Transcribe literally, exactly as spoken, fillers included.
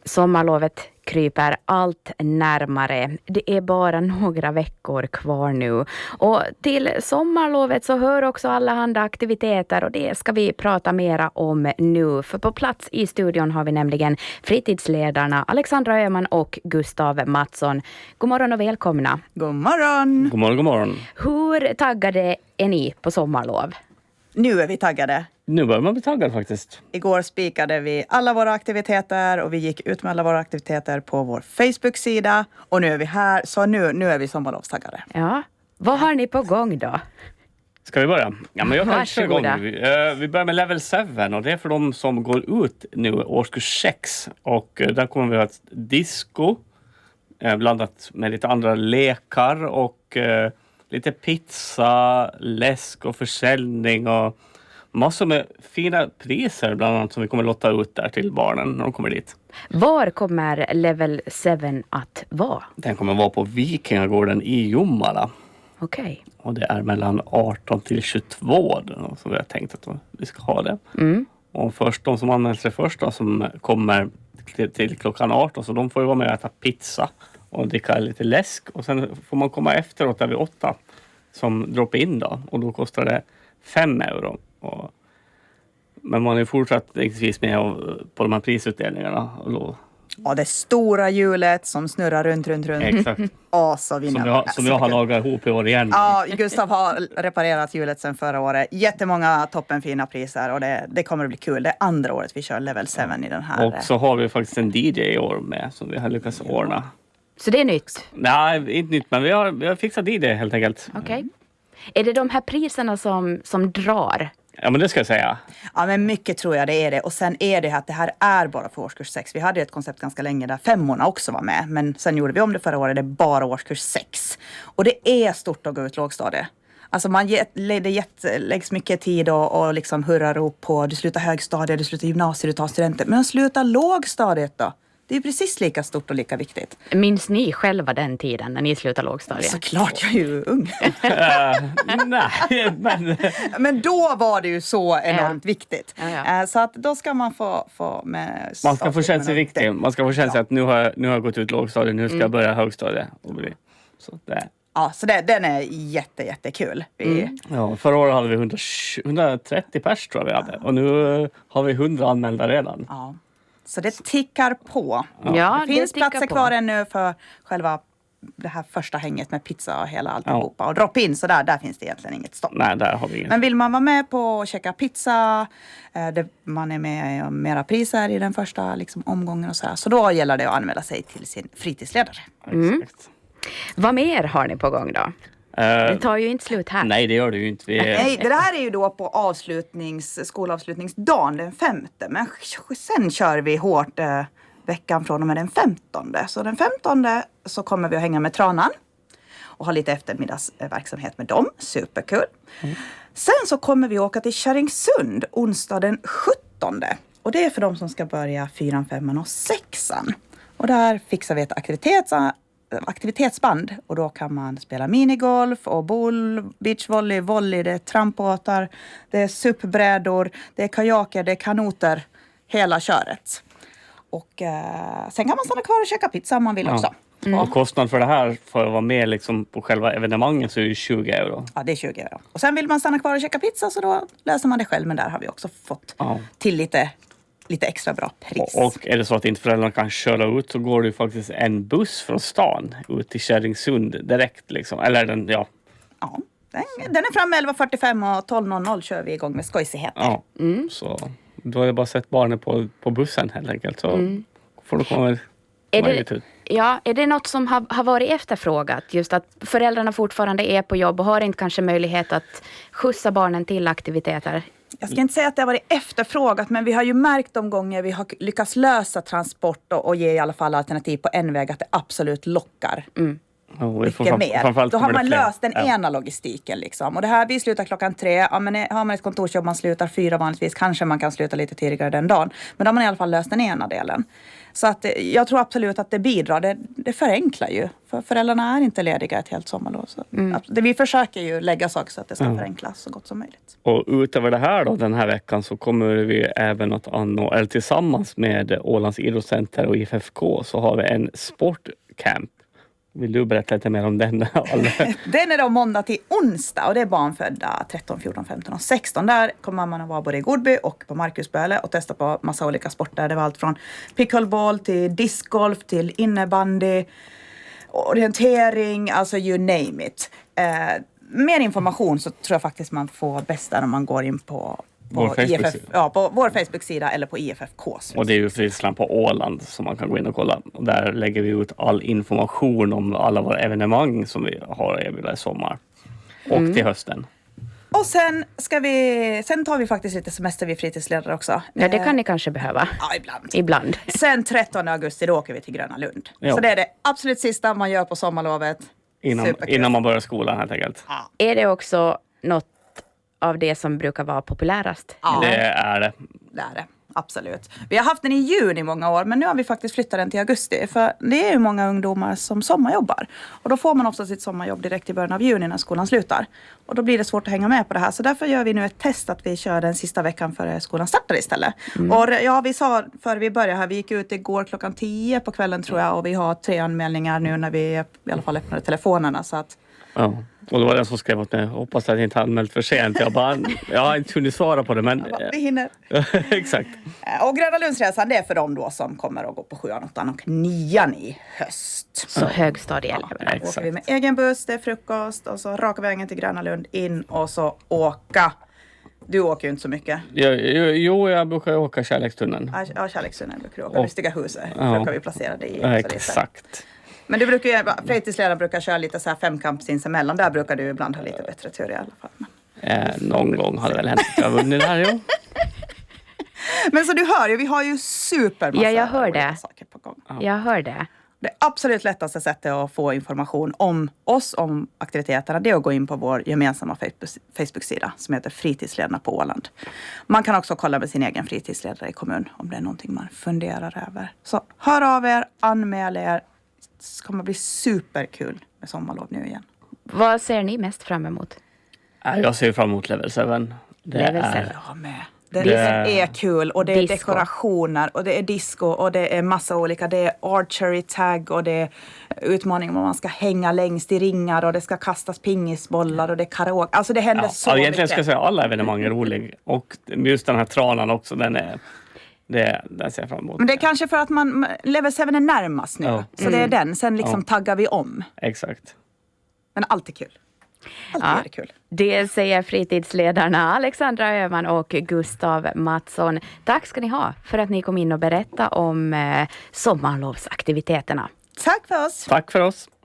Sommarlovet kryper allt närmare. Det är bara några veckor kvar nu. Och till sommarlovet så hör också alla andra aktiviteter och det ska vi prata mera om nu. För på plats i studion har vi nämligen fritidsledarna Alexandra Öhman och Gustav Mattsson. God morgon och välkomna. God morgon. God morgon, god morgon. Hur taggade är ni på sommarlov? Nu är vi taggade. Nu börjar man bli taggad faktiskt. Igår spikade vi alla våra aktiviteter och vi gick ut med alla våra aktiviteter på vår Facebook-sida. Och nu är vi här, så nu, nu är vi sommarlovstaggade. Ja, vad har ni på gång då? Ska vi börja? Ja, men jag kan köra igång. Varsågoda. Vi, uh, vi börjar med level sju och det är för de som går ut nu årskurs sex. Och uh, där kommer vi ha ett disco uh, blandat med lite andra lekar och uh, lite pizza, läsk och försäljning och massor med fina priser bland annat som vi kommer lotta ut där till barnen när de kommer dit. Var kommer level sju att vara? Den kommer vara på Vikingagården i Jomala. Okej. Okay. Och det är mellan arton till tjugotvå då, så vi har tänkt att vi ska ha det. Mm. Och först de som anmäler sig först då, som kommer till, till klockan arton, så de får ju vara med och äta pizza och dricka lite läsk. Och sen får man komma efteråt där vid åtta som drop in då. Och då kostar det fem euro. Och, men man är fortsatt exempelvis med på de här prisutdelningarna. Och då, Ja, det stora hjulet som snurrar runt, runt, runt. exakt. Och så vinner Som jag, som jag har lagat ihop i år igen. Ja, Gustav har reparerat hjulet sedan förra året. Jättemånga toppenfina priser och det, det kommer att bli kul. Det är andra året vi kör level sju i den här. Och så har vi faktiskt en D J i år med som vi har lyckats ordna. Så det är nytt? Nej, inte nytt, men vi har, vi har fixat D J helt enkelt. Okej. Okay. Är det de här priserna som, som drar? Ja, men det ska jag säga. Ja, men mycket tror jag det är det. Och sen är det att det här är bara för årskurs sex. Vi hade ett koncept ganska länge där femmorna också var med. Men sen gjorde vi om det förra året. Det är bara årskurs sex. Och det är stort att gå ut lågstadiet. Alltså man get, det get, läggs mycket tid och, och liksom hurrarop på du slutar högstadiet, du slutar gymnasiet, du tar studenter. Men att sluta lågstadiet då? Det är precis lika stort och lika viktigt. Minns ni själva den tiden när ni slutade lågstadiet? Såklart, jag är ju ung. uh, nej, men... men då var det ju så enormt ja. viktigt. Ja, ja. Uh, så att då ska man få... få med man ska få känna sig viktig. Man ska få känna sig ja. att nu har, jag, nu har jag gått ut lågstadiet, nu ska mm. jag börja högstadiet. Och bli. Så det. Ja, så det, den är jätte, jättekul. Vi... Mm. Ja, förra året hade vi hundratrettio pers tror jag vi hade. Ja. Och nu har vi hundra anmälda redan. Ja. Så det tickar på. Ja, det finns det platser kvar ännu för själva det här första hänget med pizza och hela alltihopa. Ja. Och drop in, så där, där finns det egentligen inget stopp. Nej, där har vi inget. Men vill man vara med på att käka pizza, eh, det, man är med om mera priser i den första liksom, omgången och så här. Så då gäller det att anmäla sig till sin fritidsledare. Mm. Exakt. Vad mer har ni på gång då? Uh, det tar ju inte slut här. Nej, det gör det ju inte. Vi... Nej, det här är ju då på avslutnings, skolavslutningsdagen den femte. Men sen kör vi hårt eh, veckan från och med den femtonde. Så den femtonde så kommer vi att hänga med Tranan. Och ha lite eftermiddagsverksamhet med dem. Superkul. Mm. Sen så kommer vi åka till Kärringsund onsdag den sjuttonde. Och det är för de som ska börja fyran, femman och sexan. Och där fixar vi ett aktivitets aktivitetsband och då kan man spela minigolf och boll, beachvolley, volley, det är trampbåtar, det är suppbrädor, det är kajaker, det är kanoter, hela köret. Och eh, sen kan man stanna kvar och käka pizza om man vill ja. också. Mm. Och kostnad för det här för att vara med liksom på själva evenemanget så är det tjugo euro. Ja, det är tjugo euro. Och sen vill man stanna kvar och käka pizza så då löser man det själv, men där har vi också fått ja. till lite lite extra bra pris. Och, och är det så att inte föräldrarna kan köra ut så går det ju faktiskt en buss från stan ut till Kärringsund direkt liksom. Eller den, ja. Ja, den, den är framme elva fyrtiofem och tolv noll noll kör vi igång med skojsigheter. Ja, mm. så då har jag bara sett barnen på, på bussen helt enkelt. Så mm. får du komma, är komma det, ut. Ja, är det något som har, har varit efterfrågat? Just att föräldrarna fortfarande är på jobb och har inte kanske möjlighet att skjutsa barnen till aktiviteter? Jag ska inte säga att det har varit efterfrågat, men vi har ju märkt de gånger vi har lyckats lösa transport och, och ge i alla fall alternativ på en väg att det absolut lockar. Mm. Oh, vi får mycket fram- mer. framförallt Då har kommer det man fler. löst den Ja. ena logistiken. Liksom. Och det här, vi slutar klockan tre. Ja, men är- har man ett kontorsjobb, man slutar fyra vanligtvis. Kanske man kan sluta lite tidigare den dagen. Men då har man i alla fall löst den ena delen. Så att, eh, jag tror absolut att det bidrar. Det, det förenklar ju. För föräldrarna är inte lediga ett helt sommarlov. Så Mm. att, det, vi försöker ju lägga saker så att det ska Ja. förenklas så gott som möjligt. Och utöver det här då, den här veckan, så kommer vi även att anordna, eller tillsammans med Ålands idrottscenter och I F F K, så har vi en sportcamp. Vill du berätta lite mer om den? Den är då måndag till onsdag och det är barnfödda tretton, fjorton, femton och sexton. Där kommer man att vara både i Godby och på Markusböle och testa på massa olika sporter. Det var allt från pickleball till discgolf till innebandy, orientering, alltså you name it. Eh, mer information så tror jag faktiskt man får bäst där om man går in på, Vår på, I F F, Facebook-sida. ja, på vår Facebook-sida eller på I F F K:s. Och det är ju Fritidsland på Åland som man kan gå in och kolla. Och där lägger vi ut all information om alla våra evenemang som vi har erbjudit i sommar. Och Mm. till hösten. Och sen ska vi, sen tar vi faktiskt lite semester vid fritidsledare också. Ja, det Eh, kan ni kanske behöva. Ja, ibland. Ibland. Sen trettonde augusti då åker vi till Gröna Lund. Ja. Så det är det absolut sista man gör på sommarlovet. Innan, Superkul. innan man börjar skolan helt enkelt. Ja. Är det också något av det som brukar vara populärast? Ja. Det är det. Det är det. Absolut. Vi har haft den i juni i många år, men nu har vi faktiskt flyttat den till augusti. För det är ju många ungdomar som sommarjobbar. Och då får man ofta sitt sommarjobb direkt i början av juni när skolan slutar. Och då blir det svårt att hänga med på det här. Så därför gör vi nu ett test att vi kör den sista veckan före skolan startar istället. Och ja, vi sa före vi började här, vi gick ut igår klockan tio på kvällen tror jag. Och vi har tre anmälningar nu när vi i alla fall öppnade telefonerna. Så att Ja. Och det var den som skrev åt mig, hoppas att jag inte anmält för sent. Jag bara, jag har inte hunnit svara på det, men... ja, vi hinner. Exakt. Och Gröna Lundsresan, det är för dem då som kommer att gå på sjuan, åttan och nian i höst. Så högstadieeleverna. Ja, Exakt. åker vi med egen buss, det är frukost och så raka vägen till Gröna Lund in och så åka. Du åker ju inte så mycket. Jo, jo, jo, jag brukar åka Kärlekstunneln. Ja, ja, Kärlekstunneln brukar du åka. Och- Lustiga huset Ja. brukar vi placera dig i. Ja, så lite. exakt. Men du brukar ju, fritidsledaren brukar köra lite så här femkamp sinsemellan. Där brukar du ibland ha lite bättre tur i alla fall. Men, Eh, någon gång har det väl hänt att jag har vunnit det här, jo. Men så du hör ju, vi har ju supermassa Ja, jag hör olika det. saker på gång. Jag hör det. Det absolut lättaste sättet att få information om oss, om aktiviteterna, det är att gå in på vår gemensamma Facebook- Facebook-sida som heter Fritidsledarna på Åland. Man kan också kolla med sin egen fritidsledare i kommun om det är någonting man funderar över. Så hör av er, anmäl er. Det kommer bli superkul med sommarlov nu igen. Vad ser ni mest fram emot? Eh, Jag ser fram emot Level sju. Det Level är... sju. Jag med. Det, Det- är kul och det är Disco. dekorationer och det är disco och det är massa olika. Det är archery tag och det är utmaningar om man ska hänga längst i ringar och det ska kastas pingisbollar och det är karaoke. Alltså det händer Ja, så ja, egentligen mycket. ska jag säga alla evenemang är roliga. Och just den här tranan också, den är... Det, den ser jag fram emot. Men det är kanske för att man, Level sju är närmast nu. Ja. Så det är den. Sen liksom Ja. taggar vi om. Exakt. Men allt är kul. Allt Ja. är kul. Det säger fritidsledarna Alexandra Öhman och Gustav Mattsson. Tack ska ni ha för att ni kom in och berättade om eh, sommarlovsaktiviteterna. Tack för oss. Tack för oss.